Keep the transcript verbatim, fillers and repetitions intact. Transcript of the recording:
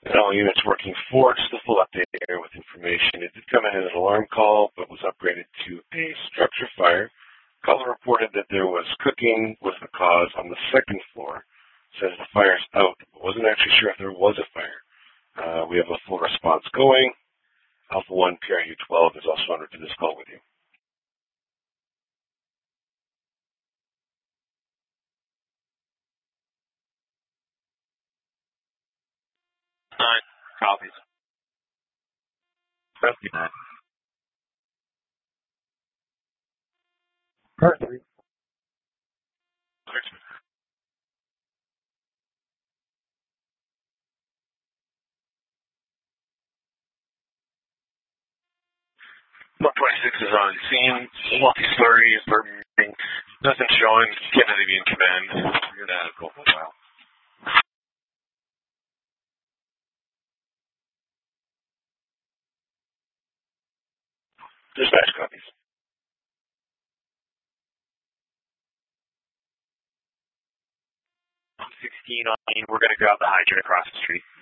And all units working for just a full update here with information. It did come in as an alarm call, but was upgraded to a structure fire. Caller reported that there was cooking was the cause on the second floor. Says the fire's out, but wasn't actually sure if there was a fire. Uh, we have a full response going. Alpha one P R U twelve is also on route to this call with you. Nine copies. Copy that. Currently. one twenty-six is on scene. Multi-story is burning. Nothing showing. Kennedy be in command. You're gonna go for a while. Dispatch copies. sixteen on, we're going to grab the hydrant across the street.